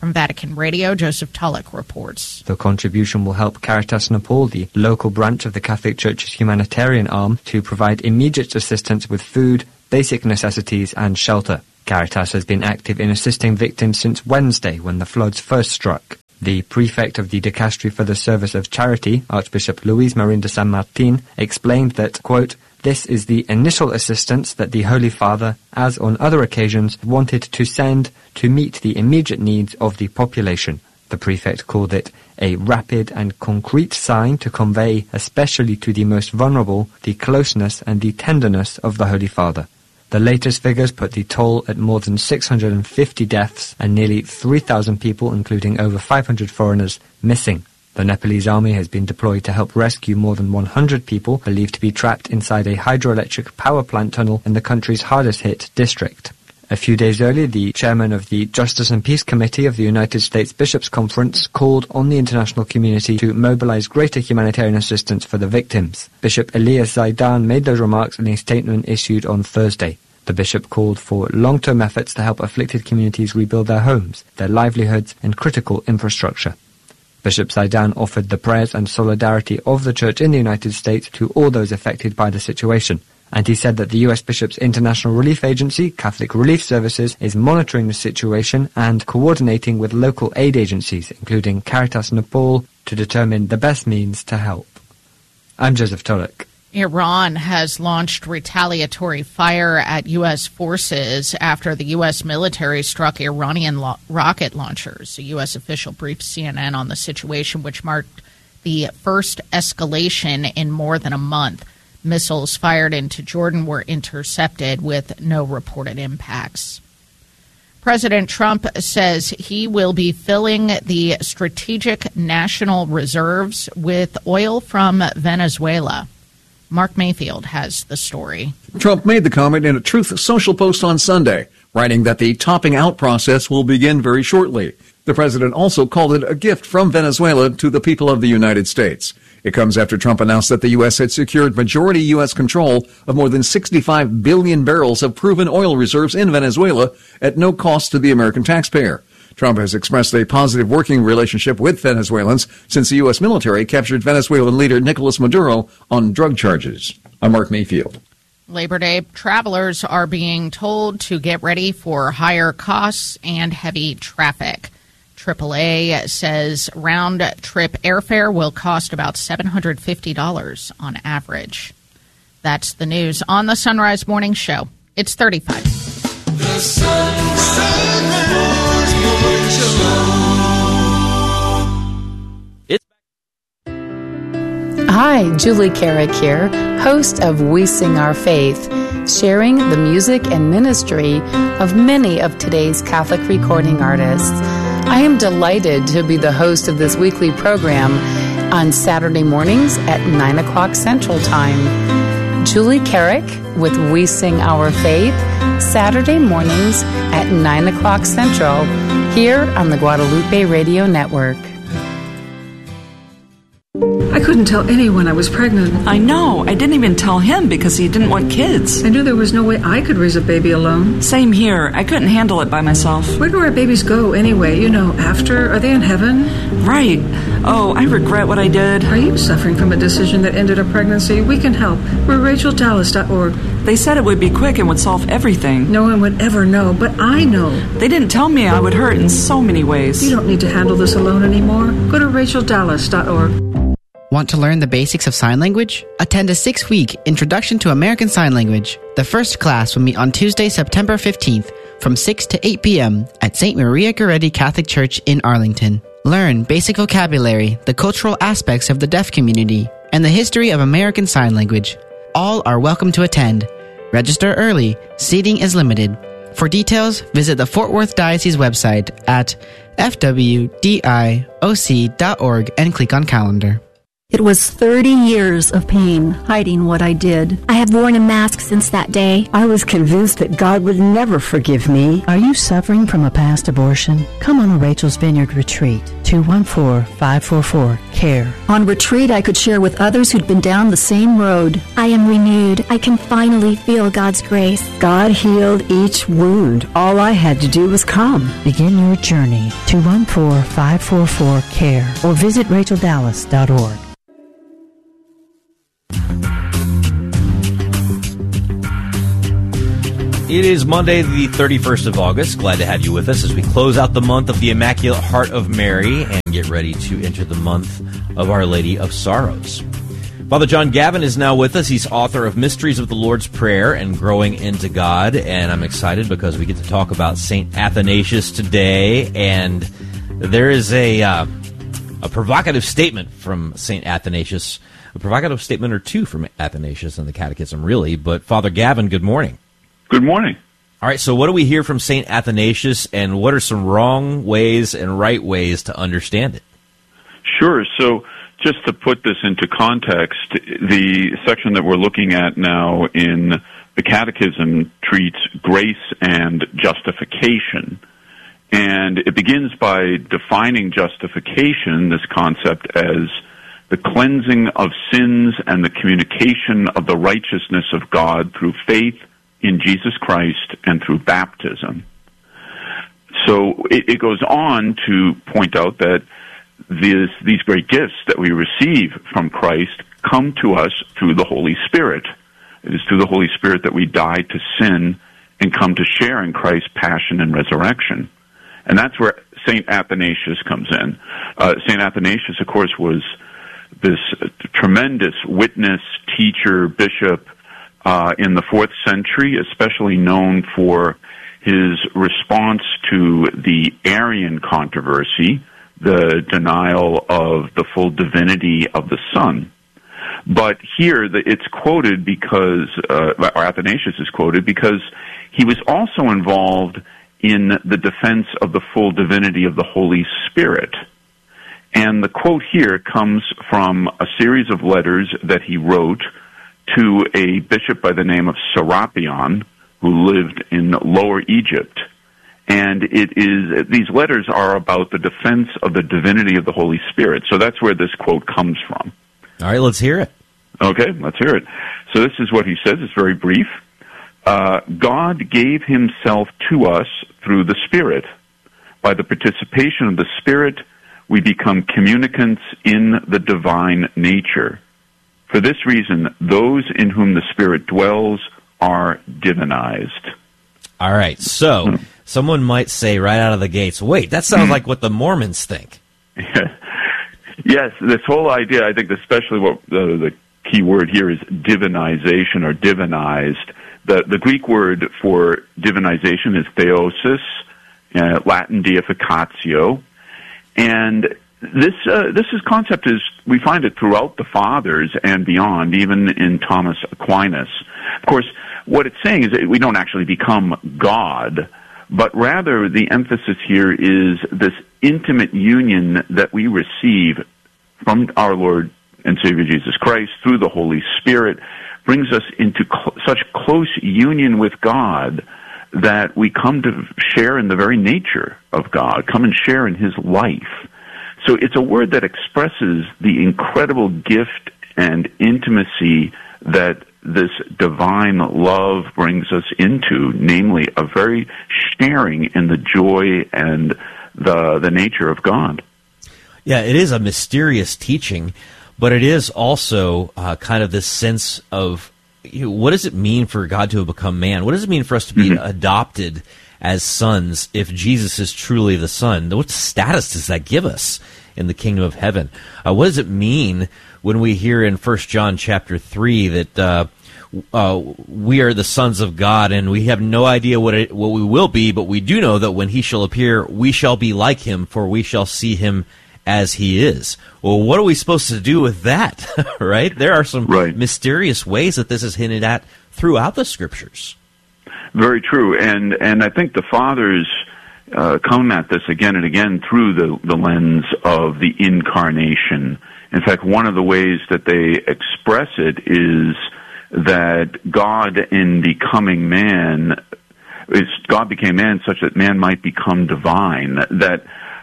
From Vatican Radio, Joseph Tulloch reports. The contribution will help Caritas Nepal, the local branch of the Catholic Church's humanitarian arm, to provide immediate assistance with food, basic necessities and shelter. Caritas has been active in assisting victims since Wednesday when the floods first struck. The prefect of the Dicastery for the Service of Charity, Archbishop Luis Marin de San Martin, explained that, quote, "This is the initial assistance that the Holy Father, as on other occasions, wanted to send to meet the immediate needs of the population." The prefect called it a rapid and concrete sign to convey, especially to the most vulnerable, the closeness and the tenderness of the Holy Father. The latest figures put the toll at more than six hundred fifty deaths and nearly three thousand people, including over five hundred foreigners, missing. The Nepalese army has been deployed to help rescue more than one hundred people believed to be trapped inside a hydroelectric power plant tunnel in the country's hardest-hit district. A few days earlier, the chairman of the Justice and Peace Committee of the United States Bishops' Conference called on the international community to mobilize greater humanitarian assistance for the victims. Bishop Elias Zaidan made those remarks in a statement issued on Thursday. The bishop called for long-term efforts to help afflicted communities rebuild their homes, their livelihoods, and critical infrastructure. Bishop Zaidan offered the prayers and solidarity of the Church in the United States to all those affected by the situation. And he said that the U S Bishops' International Relief Agency, Catholic Relief Services, is monitoring the situation and coordinating with local aid agencies, including Caritas Nepal, to determine the best means to help. I'm Joseph Tulloch. Iran has launched retaliatory fire at U S forces after the U S military struck Iranian lo- rocket launchers. A U S official briefed C N N on the situation, which marked the first escalation in more than a month. Missiles fired into Jordan were intercepted with no reported impacts. President Trump says he will be filling the strategic national reserves with oil from Venezuela. Mark Mayfield has the story. Trump made the comment in a Truth Social post on Sunday, writing that the topping out process will begin very shortly. The president also called it a gift from Venezuela to the people of the United States. It comes after Trump announced that the U S had secured majority U S control of more than sixty-five billion barrels of proven oil reserves in Venezuela at no cost to the American taxpayer. Trump has expressed a positive working relationship with Venezuelans since the U S military captured Venezuelan leader Nicolas Maduro on drug charges. I'm Mark Mayfield. Labor Day travelers are being told to get ready for higher costs and heavy traffic. triple A says round-trip airfare will cost about seven hundred fifty dollars on average. That's the news on the Sunrise Morning Show. It's thirty-five. The Sunrise Morning Show. Hi, Julie Carrick here, host of We Sing Our Faith, sharing the music and ministry of many of today's Catholic recording artists. I am delighted to be the host of this weekly program on Saturday mornings at nine o'clock Central Time. Julie Carrick with We Sing Our Faith, Saturday mornings at nine o'clock Central, here on the Guadalupe Radio Network. I couldn't tell anyone I was pregnant. I know. I didn't even tell him because he didn't want kids. I knew there was no way I could raise a baby alone. Same here. I couldn't handle it by myself. Where do our babies go anyway? You know, after? Are they in heaven? Right. Oh, I regret what I did. Are you suffering from a decision that ended a pregnancy? We can help. We're Rachel Dallas dot org. They said it would be quick and would solve everything. No one would ever know, but I know. They didn't tell me I would hurt in so many ways. You don't need to handle this alone anymore. Go to Rachel Dallas dot org. Want to learn the basics of sign language? Attend a six-week Introduction to American Sign Language. The first class will meet on Tuesday, September fifteenth from six to eight p.m. at Saint Maria Goretti Catholic Church in Arlington. Learn basic vocabulary, the cultural aspects of the deaf community, and the history of American Sign Language. All are welcome to attend. Register early. Seating is limited. For details, visit the Fort Worth Diocese website at f w d i o c dot org and click on calendar. It was thirty years of pain, hiding what I did. I have worn a mask since that day. I was convinced that God would never forgive me. Are you suffering from a past abortion? Come on a Rachel's Vineyard retreat. Two two one four, five four four, C A R E. On retreat, I could share with others who'd been down the same road. I am renewed. I can finally feel God's grace. God healed each wound. All I had to do was come. Begin your journey. two one four, five four four, C A R E or visit rachel dallas dot org. It is Monday, the thirty-first of August. Glad to have you with us as we close out the month of the Immaculate Heart of Mary and get ready to enter the month of Our Lady of Sorrows. Father John Gavin is now with us. He's author of Mysteries of the Lord's Prayer and Growing into God, and I'm excited because we get to talk about Saint Athanasius today, and there is a uh, a provocative statement from Saint Athanasius, a provocative statement or two from Athanasius in the Catechism, really. But Father Gavin, good morning. Good morning. All right, so what do we hear from Saint Athanasius, and what are some wrong ways and right ways to understand it? Sure. So just to put this into context, the section that we're looking at now in the Catechism treats grace and justification. And it begins by defining justification, this concept, as the cleansing of sins and the communication of the righteousness of God through faith in Jesus Christ and through baptism. So it, it goes on to point out that this, these great gifts that we receive from Christ come to us through the Holy Spirit. It is through the Holy Spirit that we die to sin and come to share in Christ's passion and resurrection. And that's where Saint Athanasius comes in. Uh, Saint Athanasius, of course, was this tremendous witness, teacher, bishop, Uh, in the fourth century, especially known for his response to the Arian controversy, the denial of the full divinity of the Son. But here, the, it's quoted because, uh, or Athanasius is quoted because he was also involved in the defense of the full divinity of the Holy Spirit. And the quote here comes from a series of letters that he wrote to a bishop by the name of Serapion, who lived in Lower Egypt. And it is, these letters are about the defense of the divinity of the Holy Spirit. So that's where this quote comes from. All right, let's hear it. Okay, let's hear it. So this is what he says. It's very brief. Uh, God gave himself to us through the Spirit. By the participation of the Spirit, we become communicants in the divine nature. For this reason, those in whom the Spirit dwells are divinized. All right, so someone might say right out of the gates, wait, that sounds like what the Mormons think. Yes, this whole idea, I think especially what uh, the key word here is divinization or divinized. The, the Greek word for divinization is theosis, uh, Latin deificatio, and This uh, this is concept is we find it throughout the Fathers and beyond, even in Thomas Aquinas. Of course, what it's saying is that we don't actually become God, but rather the emphasis here is this intimate union that we receive from our Lord and Savior Jesus Christ through the Holy Spirit, brings us into cl- such close union with God that we come to share in the very nature of God, come and share in His life. So it's a word that expresses the incredible gift and intimacy that this divine love brings us into, namely a very sharing in the joy and the the nature of God. Yeah, it is a mysterious teaching, but it is also uh, kind of this sense of, you know, what does it mean for God to have become man? What does it mean for us to be mm-hmm. adopted as sons if Jesus is truly the Son? What status does that give us in the kingdom of heaven? Uh, what does it mean when we hear in First John chapter three that uh, uh, we are the sons of God and we have no idea what it, what we will be, but we do know that when He shall appear, we shall be like Him, for we shall see Him as He is. Well, what are we supposed to do with that, right? There are some right. mysterious ways that this is hinted at throughout the Scriptures. Very true, and and I think the Fathers uh, come at this again and again through the, the lens of the incarnation. In fact, one of the ways that they express it is that God, in becoming man, is God became man such that man might become divine. That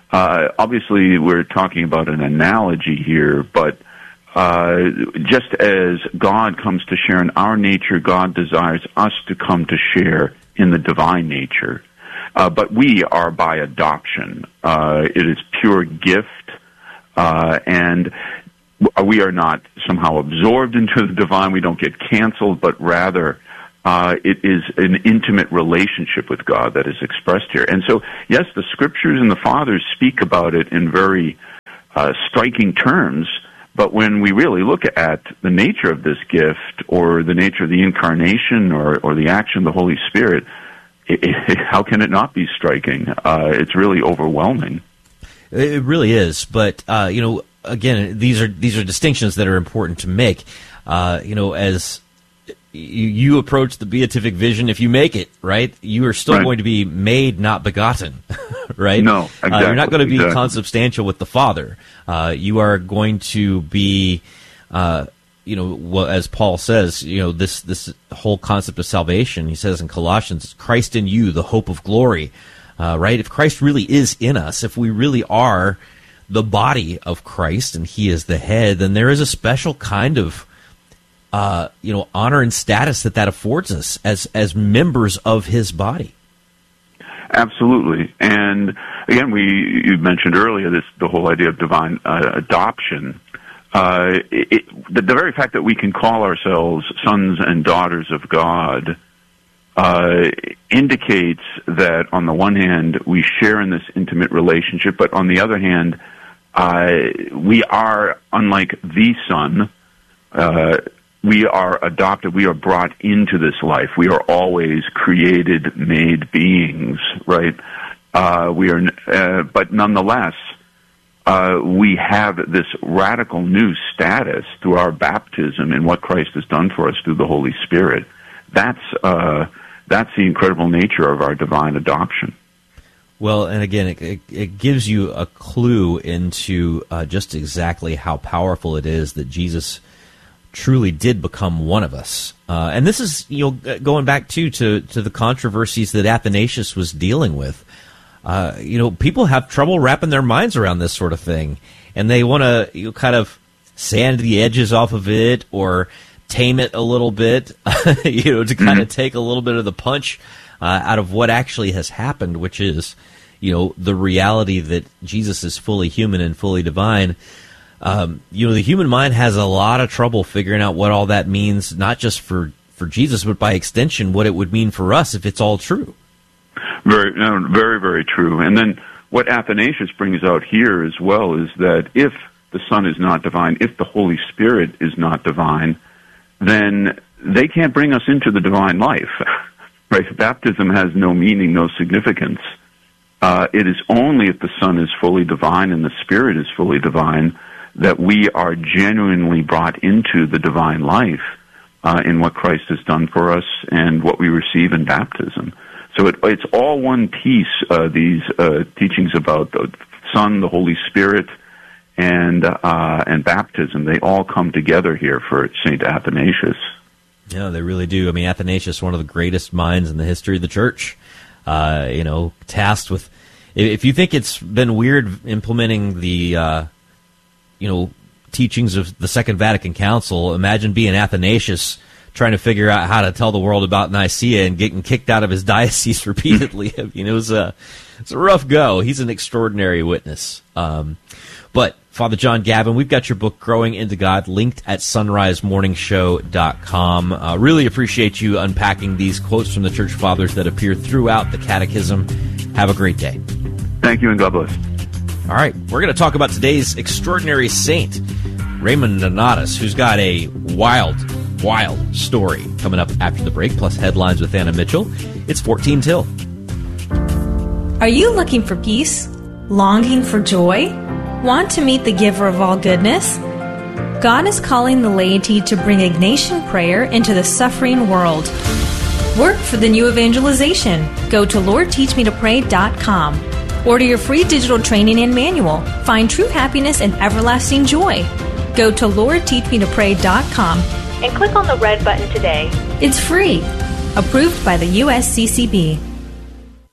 uh, obviously we're talking about an analogy here, but uh, just as God comes to share in our nature, God desires us to come to share in the divine nature. Uh, but we are by adoption. Uh, it is pure gift, uh, and we are not somehow absorbed into the divine. We don't get canceled, but rather uh, it is an intimate relationship with God that is expressed here. And so, yes, the Scriptures and the Fathers speak about it in very uh, striking terms, but when we really look at the nature of this gift or the nature of the incarnation or, or the action of the Holy Spirit, it, it, how can it not be striking? Uh, it's really overwhelming. It really is, but uh, you know, again, these are these are distinctions that are important to make. Uh, you know, as you, you approach the beatific vision, if you make it, right, you are still Right. going to be made, not begotten, right? No, exactly. Uh, you're not going to be exactly. consubstantial with the Father. Uh, you are going to be, uh, you know, well, as Paul says, you know, this this whole concept of salvation. He says in Colossians, "Christ in you, the hope of glory." Uh, right? If Christ really is in us, if we really are the body of Christ and he is the head, then there is a special kind of, uh, you know, honor and status that that affords us as, as members of his body. Absolutely. And again, we, you mentioned earlier this, the whole idea of divine uh, adoption. Uh, it, the, the very fact that we can call ourselves sons and daughters of God Uh, indicates that on the one hand we share in this intimate relationship, but on the other hand, uh, we are, unlike the Son, uh, we are adopted, we are brought into this life. We are always created, made beings, right? Uh, we are, uh, but nonetheless, uh, we have this radical new status through our baptism and what Christ has done for us through the Holy Spirit. That's uh, that's the incredible nature of our divine adoption. Well, and again, it, it, it gives you a clue into uh, just exactly how powerful it is that Jesus truly did become one of us. Uh, and this is, you know, going back too to to the controversies that Athanasius was dealing with. Uh, you know, people have trouble wrapping their minds around this sort of thing, and they want to, you know, kind of sand the edges off of it or tame it a little bit, you know, to kind Mm-hmm. of take a little bit of the punch uh, out of what actually has happened, which is, you know, the reality that Jesus is fully human and fully divine. Um, you know, the human mind has a lot of trouble figuring out what all that means, not just for, for Jesus, but by extension, what it would mean for us if it's all true. Very, no, very, very true. And then what Athanasius brings out here as well is that if the Son is not divine, if the Holy Spirit is not divine, then they can't bring us into the divine life. Right? Baptism has no meaning, no significance. Uh, it is only if the Son is fully divine and the Spirit is fully divine that we are genuinely brought into the divine life uh, in what Christ has done for us and what we receive in baptism. So it, it's all one piece, uh, these uh, teachings about the Son, the Holy Spirit, and uh, and baptism. They all come together here for Saint Athanasius. Yeah, they really do. I mean, Athanasius, one of the greatest minds in the history of the church, uh, you know, tasked with, if you think it's been weird implementing the, uh, you know, teachings of the Second Vatican Council, imagine being Athanasius trying to figure out how to tell the world about Nicaea and getting kicked out of his diocese repeatedly. I mean, it was a, it's a rough go. He's an extraordinary witness. Um, but Father John Gavin, we've got your book, Growing into God, linked at sunrise morning show dot com. Uh, really appreciate you unpacking these quotes from the Church Fathers that appear throughout the Catechism. Have a great day. Thank you, and God bless. All right, we're going to talk about today's extraordinary saint, Raymond Nonatus, who's got a wild, wild story coming up after the break, plus headlines with Anna Mitchell. It's fourteen till. Are you looking for peace? Longing for joy? Want to meet the giver of all goodness? God is calling the laity to bring Ignatian prayer into the suffering world. Work for the new evangelization. Go to lord teach me to pray dot com. Order your free digital training and manual. Find true happiness and everlasting joy. Go to lord teach me to pray dot com and click on the red button today. It's free. Approved by the U S C C B.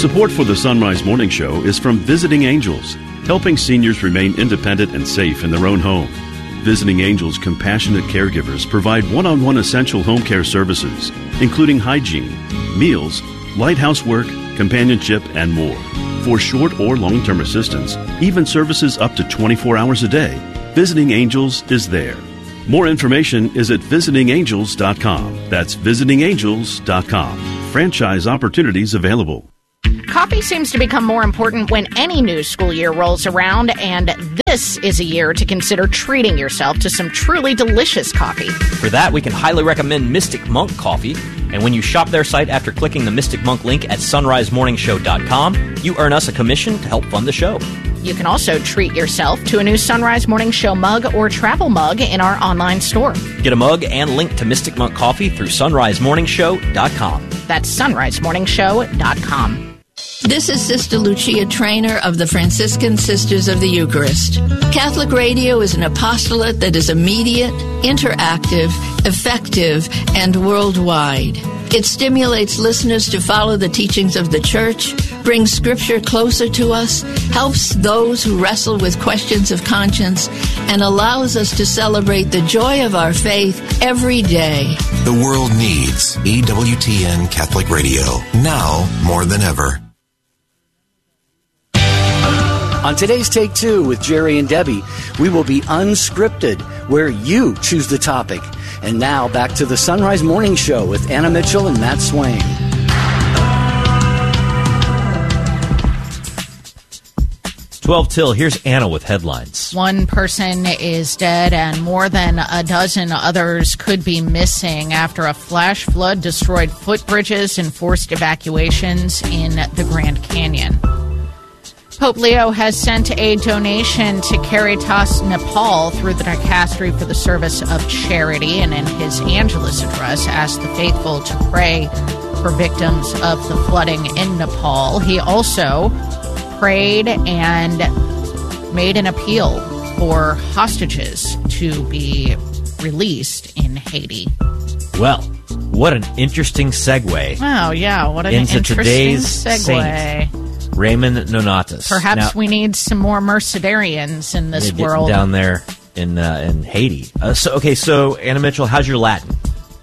Support for the Sunrise Morning Show is from Visiting Angels, helping seniors remain independent and safe in their own home. Visiting Angels compassionate caregivers provide one-on-one essential home care services, including hygiene, meals, light housework, companionship, and more. For short or long-term assistance, even services up to twenty-four hours a day, Visiting Angels is there. More information is at visiting angels dot com. That's visiting angels dot com. Franchise opportunities available. Coffee seems to become more important when any new school year rolls around, and this is a year to consider treating yourself to some truly delicious coffee. For that, we can highly recommend Mystic Monk Coffee. And when you shop their site after clicking the Mystic Monk link at sunrise morning show dot com, you earn us a commission to help fund the show. You can also treat yourself to a new Sunrise Morning Show mug or travel mug in our online store. Get a mug and link to Mystic Monk Coffee through sunrise morning show dot com. That's sunrise morning show dot com. This is Sister Lucia Trainer of the Franciscan Sisters of the Eucharist. Catholic radio is an apostolate that is immediate, interactive, effective, and worldwide. It stimulates listeners to follow the teachings of the Church, brings Scripture closer to us, helps those who wrestle with questions of conscience, and allows us to celebrate the joy of our faith every day. The world needs E W T N Catholic Radio, now more than ever. On today's Take Two with Jerry and Debbie, we will be unscripted, where you choose the topic. And now back to the Sunrise Morning Show with Anna Mitchell and Matt Swain. twelve till, here's Anna with headlines. One person is dead and more than a dozen others could be missing after a flash flood destroyed footbridges and forced evacuations in the Grand Canyon. Pope Leo has sent a donation to Caritas Nepal through the Dicastery for the Service of Charity, and in his Angelus address asked the faithful to pray for victims of the flooding in Nepal. He also prayed and made an appeal for hostages to be released in Haiti. Well, what an interesting segue. Oh, yeah, what an into interesting today's segue. Saint, Raymond Nonatus. Perhaps now, we need some more Mercedarians in this getting world. down there in uh, in Haiti. Uh, so okay, so Anna Mitchell, how's your Latin?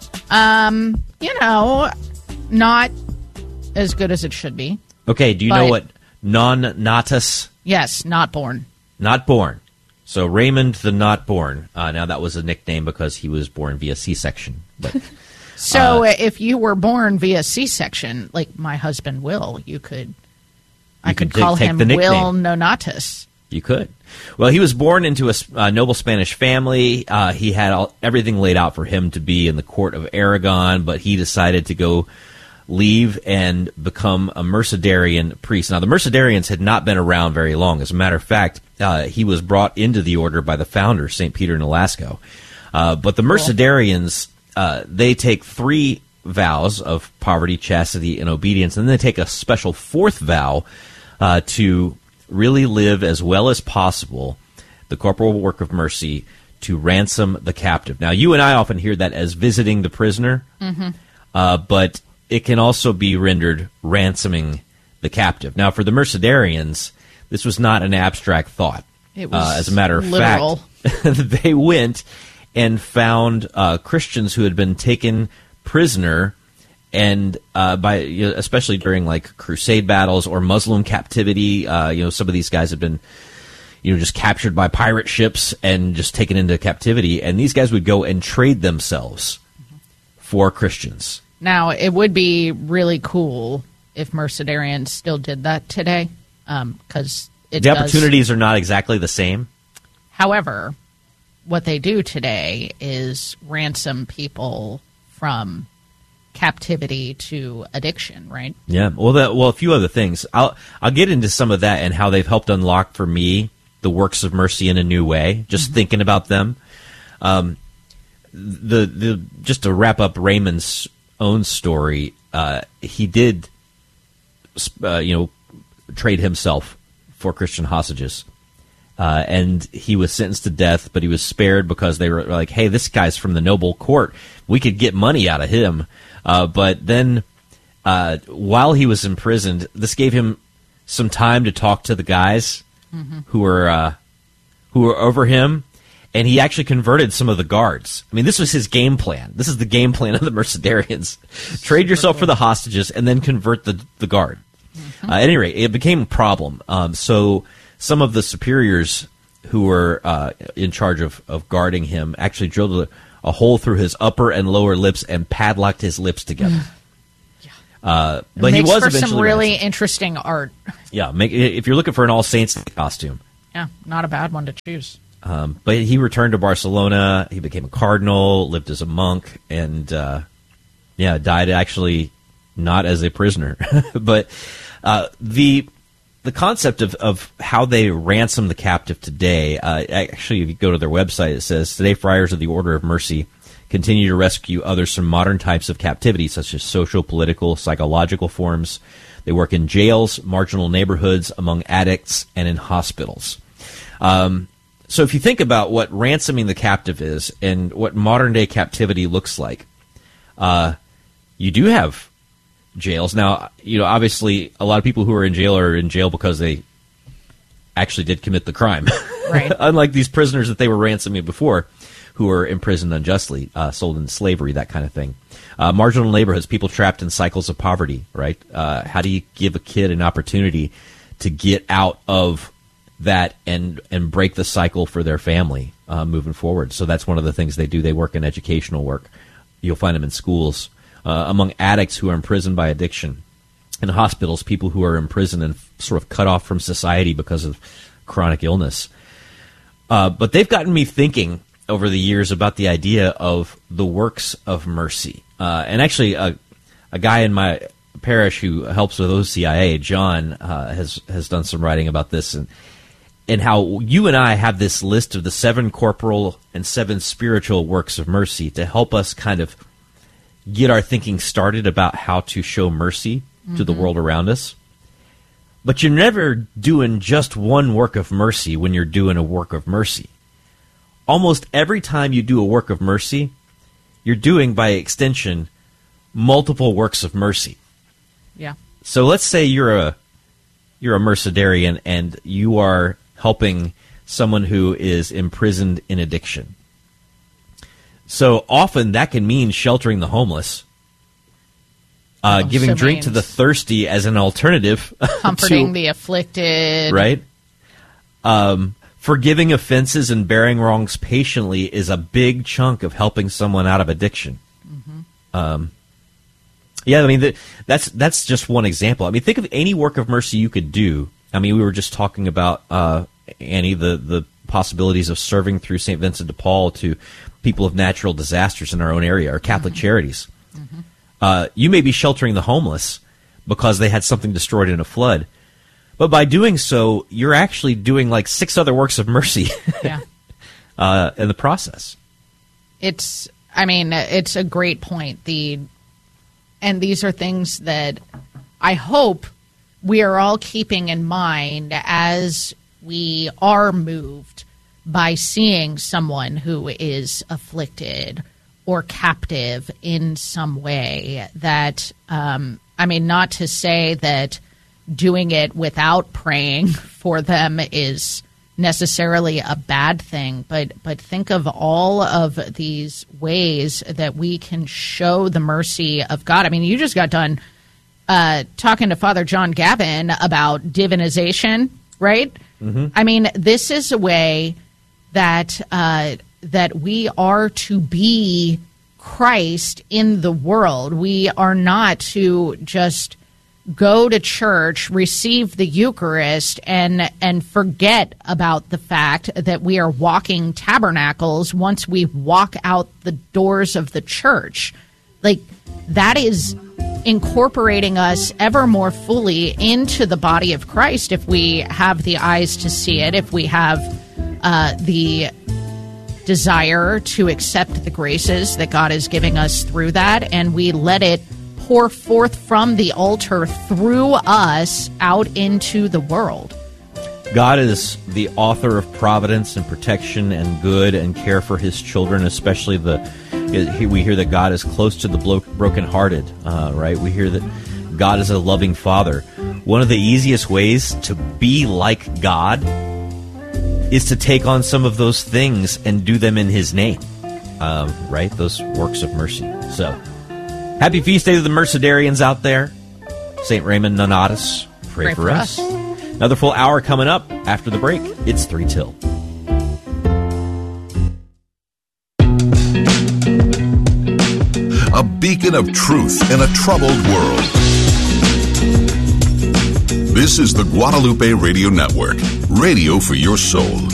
Um, you know, not as good as it should be. Okay, do you But- know what non natus? Yes, not born. Not born. So Raymond the Not Born. Uh, now that was a nickname because he was born via C-section. But So uh, if you were born via C-section, like my husband Will, you could. I You could could call take him the nickname. Will Nonatus. you could. Well, he was born into a s- uh, noble Spanish family. Uh, he had all, everything laid out for him to be in the court of Aragon, but he decided to go leave and become a Mercedarian priest. Now, the Mercedarians had not been around very long. As a matter of fact, uh, he was brought into the order by the founder, Saint Peter Nolasco. Uh, but the Mercedarians, uh, they take three vows of poverty, chastity, and obedience, and then they take a special fourth vow uh, to really live as well as possible the corporal work of mercy to ransom the captive. Now, you and I often hear that as visiting the prisoner, Mm-hmm. uh, but it can also be rendered ransoming the captive. Now, for the Mercedarians, this was not an abstract thought. It was uh, as a matter of literal. fact, they went and found uh, Christians who had been taken prisoner, and uh, by you know, especially during like crusade battles or Muslim captivity. Uh, you know, some of these guys had been, you know, just captured by pirate ships and just taken into captivity, and these guys would go and trade themselves for Christians. Now, it would be really cool if Mercedarians still did that today, because it the does. opportunities are not exactly the same. However, what they do today is ransom people from captivity to addiction, right? Yeah, well, that, well, a few other things. I'll I'll get into some of that and how they've helped unlock for me the works of mercy in a new way. Just Mm-hmm. thinking about them, um, the the just to wrap up Raymond's own story, uh, he did, uh, you know, trade himself for Christian hostages. Uh, and he was sentenced to death, but he was spared because they were like, hey, this guy's from the noble court. We could get money out of him. Uh, but then uh, while he was imprisoned, this gave him some time to talk to the guys mm-hmm. who were uh, who were over him, and he actually converted some of the guards. I mean, this was his game plan. This is the game plan of the Mercedarians. Trade yourself cool. for the hostages, and then convert the, the guard. Mm-hmm. Uh, at any rate, it became a problem. Um, so some of the superiors who were uh, in charge of, of guarding him actually drilled a, a hole through his upper and lower lips and padlocked his lips together. yeah. uh, but it he makes was for eventually some really ransomed. Interesting art. Yeah, make, if you're looking for an All Saints costume. Yeah, not a bad one to choose. Um, but he returned to Barcelona. He became a cardinal, lived as a monk, and uh, yeah, died actually not as a prisoner. but uh, the the concept of, of how they ransom the captive today, uh, actually, if you go to their website, it says, today friars of the Order of Mercy continue to rescue others from modern types of captivity, such as social, political, psychological forms. They work in jails, marginal neighborhoods, among addicts, and in hospitals. Um, so if you think about what ransoming the captive is and what modern-day captivity looks like, uh, you do have jails. Now, you know, obviously, a lot of people who are in jail are in jail because they actually did commit the crime. Right. Unlike these prisoners that they were ransoming before, who were imprisoned unjustly, uh, sold into slavery, that kind of thing. Uh, marginal neighborhoods, people trapped in cycles of poverty, right? Uh, how do you give a kid an opportunity to get out of that and and break the cycle for their family uh, moving forward? So that's one of the things they do. They work in educational work. You'll find them in schools. Uh, among addicts who are imprisoned by addiction. In hospitals, people who are imprisoned and sort of cut off from society because of chronic illness. Uh, but they've gotten me thinking over the years about the idea of the works of mercy. Uh, and actually, a, a guy in my parish who helps with O C I A, John, uh, has has done some writing about this, and and how you and I have this list of the seven corporal and seven spiritual works of mercy to help us kind of get our thinking started about how to show mercy mm-hmm. to the world around us. But you're never doing just one work of mercy when you're doing a work of mercy. Almost every time you do a work of mercy, you're doing, by extension, multiple works of mercy. Yeah. So let's say you're a you're a Mercedarian and you are helping someone who is imprisoned in addiction. So often that can mean sheltering the homeless, uh, giving drink to the thirsty as an alternative, comforting to, the afflicted, right? Um, forgiving offenses and bearing wrongs patiently is a big chunk of helping someone out of addiction. Mm-hmm. Um, yeah, I mean the, that's that's just one example. I mean, think of any work of mercy you could do. I mean, we were just talking about uh, Annie, the the possibilities of serving through Saint Vincent de Paul to people of natural disasters in our own area, or Catholic mm-hmm. charities. Mm-hmm. Uh, you may be sheltering the homeless because they had something destroyed in a flood, but by doing so, you're actually doing like six other works of mercy yeah. uh, in the process. It's, I mean, it's a great point. The and these are things that I hope we are all keeping in mind as we are moved by seeing someone who is afflicted or captive in some way. That, um, I mean, not to say that doing it without praying for them is necessarily a bad thing, but but think of all of these ways that we can show the mercy of God. I mean, you just got done uh, talking to Father John Gavin about divinization, right? Mm-hmm. I mean, this is a way that uh, that we are to be Christ in the world. We are not to just go to church, receive the Eucharist, and and forget about the fact that we are walking tabernacles once we walk out the doors of the church. Like, that is incorporating us ever more fully into the body of Christ if we have the eyes to see it, if we have uh, the desire to accept the graces that God is giving us through that, and we let it pour forth from the altar through us out into the world. God is the author of providence and protection and good and care for his children, especially the, we hear that God is close to the brokenhearted, uh, right? We hear that God as a loving Father, one of the easiest ways to be like God is to take on some of those things and do them in His name, um, right? Those works of mercy. So, happy feast day to the Mercedarians out there. Saint Raymond Nonatus, pray, pray for, for us. us. Another full hour coming up after the break. It's three till. A beacon of truth in a troubled world. This is the Guadalupe Radio Network, radio for your soul.